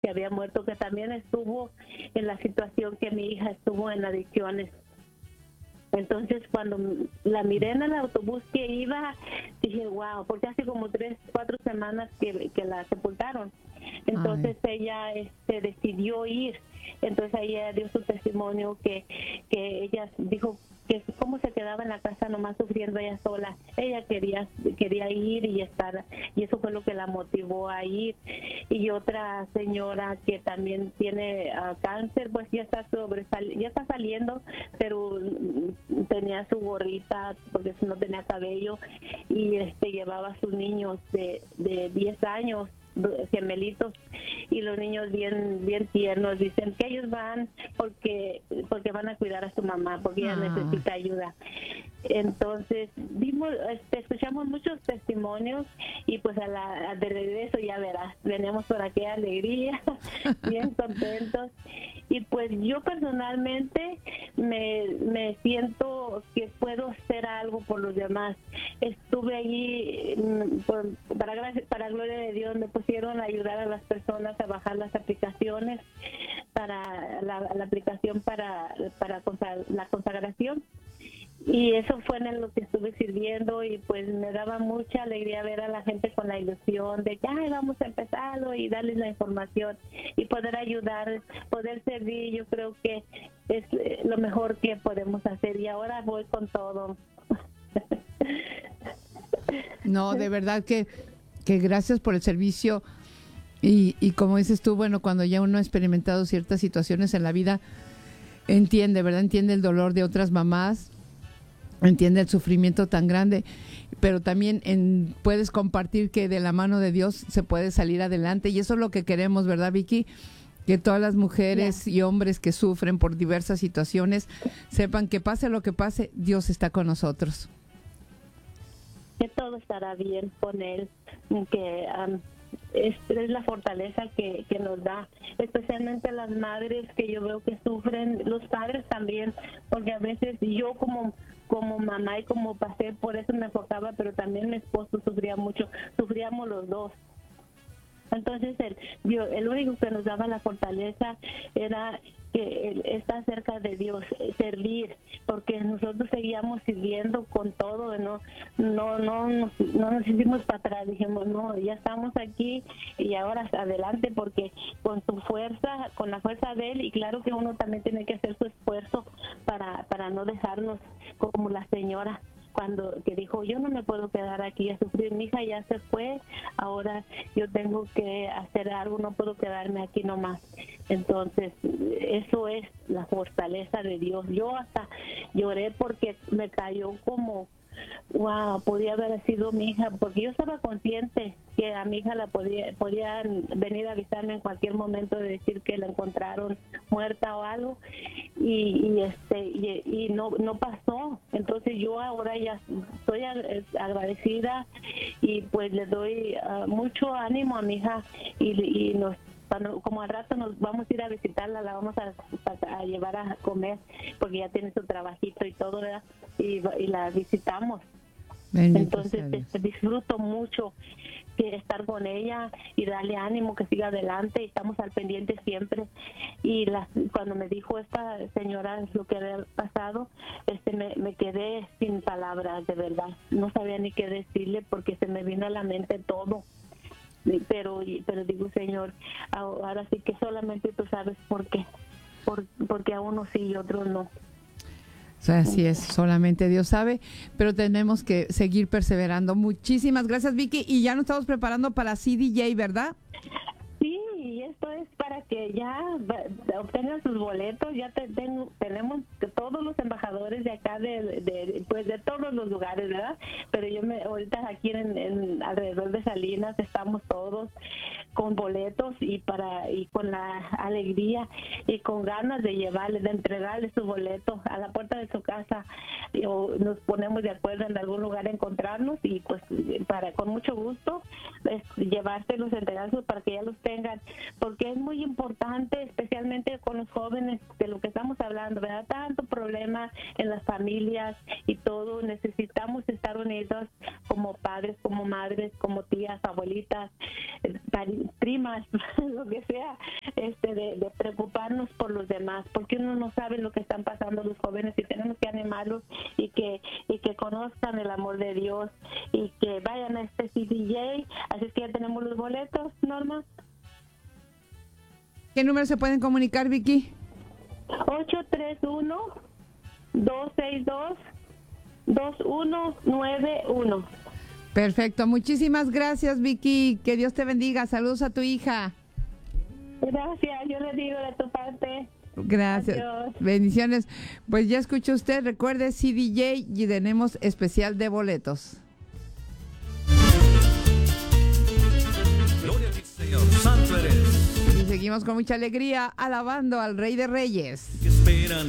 había muerto, que también estuvo en la situación que mi hija estuvo en adicciones. Entonces, cuando la miré en el autobús que iba, dije, wow, porque hace como 3, 4 semanas que la sepultaron. Entonces ella decidió ir. Entonces ella dio su testimonio que ella dijo que cómo se quedaba en la casa nomás sufriendo ella sola. Ella quería ir y estar, y eso fue lo que la motivó a ir. Y otra señora que también tiene cáncer, pues ya está saliendo, pero tenía su gorrita porque no tenía cabello, y llevaba a sus niños de 10 años, gemelitos, y los niños bien tiernos. Dicen que ellos van porque van a cuidar a su mamá, porque ella necesita ayuda. Entonces escuchamos muchos testimonios, y pues de regreso ya verás, venimos por aquella alegría, bien contentos. Y pues yo personalmente me siento que puedo hacer algo por los demás. Estuve allí, para gloria de Dios, me pusieron a ayudar a las personas a bajar las aplicaciones para la aplicación para la consagración. Y eso fue en lo que estuve sirviendo, y pues me daba mucha alegría ver a la gente con la ilusión de que vamos a empezarlo, y darles la información y poder ayudar, poder servir. Yo creo que es lo mejor que podemos hacer, y ahora voy con todo. No, de verdad que gracias por el servicio, y como dices tú, bueno, cuando ya uno ha experimentado ciertas situaciones en la vida, entiende, ¿verdad? Entiende el dolor de otras mamás, entiende el sufrimiento tan grande, pero también puedes compartir que de la mano de Dios se puede salir adelante, y eso es lo que queremos, ¿verdad, Vicky? Que todas las mujeres y hombres que sufren por diversas situaciones sepan que pase lo que pase, Dios está con nosotros. Que todo estará bien con Él, que es la fortaleza que nos da, especialmente las madres que yo veo que sufren, los padres también, porque a veces yo como mamá y como pasé por eso me enfocaba, pero también mi esposo sufría mucho, sufríamos los dos. Entonces el único que nos daba la fortaleza era que está cerca de Dios, servir, porque nosotros seguíamos sirviendo con todo, no nos hicimos para atrás, dijimos no, ya estamos aquí y ahora adelante, porque con su fuerza, con la fuerza de Él, y claro que uno también tiene que hacer su esfuerzo para no dejarnos como la señora que dijo, yo no me puedo quedar aquí a sufrir, mi hija ya se fue, ahora yo tengo que hacer algo, no puedo quedarme aquí nomás. Entonces eso es la fortaleza de Dios. Yo hasta lloré porque me cayó como wow, podía haber sido mi hija, porque yo estaba consciente que a mi hija podían venir a avisarme en cualquier momento de decir que la encontraron muerta o algo, y no pasó. Entonces yo ahora ya estoy agradecida, y pues le doy mucho ánimo a mi hija, y como al rato nos vamos a ir a visitarla, la vamos a llevar a comer, porque ya tiene su trabajito y todo, ¿verdad? Y la visitamos. Bendito. Entonces disfruto mucho estar con ella y darle ánimo que siga adelante, y estamos al pendiente siempre. Y cuando me dijo esta señora lo que había pasado, me quedé sin palabras, de verdad, no sabía ni qué decirle, porque se me vino a la mente todo. Pero digo, Señor, ahora sí que solamente tú sabes por qué, porque a unos sí y a otros no. O sea, así es, solamente Dios sabe, pero tenemos que seguir perseverando. Muchísimas gracias, Vicky, y ya nos estamos preparando para CDJ, ¿verdad? Sí, y esto es para que ya obtengan sus boletos. Ya tenemos todos los embajadores de acá, de todos los lugares, ¿verdad? Pero ahorita aquí en alrededor de Salinas estamos todos con boletos, y con la alegría y con ganas de entregarles su boleto a la puerta de su casa, o nos ponemos de acuerdo en algún lugar a encontrarnos, y pues con mucho gusto llevárselos, entregárselos para que ya los tengan, porque es muy importante, especialmente con los jóvenes, de lo que estamos hablando, ¿verdad? Tanto problema en las familias y todo, necesitamos estar unidos como padres, como madres, como tías, abuelitas, primas, lo que sea, de preocuparnos por los demás, porque uno no sabe lo que están pasando los jóvenes y tenemos que animarlos y que conozcan el amor de Dios y que vayan a este CDJ. Así es que ya tenemos los boletos, Norma. ¿Qué número se pueden comunicar, Vicky? 831-262-2191. Perfecto, muchísimas gracias, Vicky, que Dios te bendiga, saludos a tu hija. Gracias, yo le digo de tu parte. Gracias. Adiós. Bendiciones. Pues ya escuchó usted, recuerde CDJ y tenemos especial de boletos. Gloria a ti, Señor, santo eres. Y seguimos con mucha alegría alabando al Rey de Reyes. Que esperan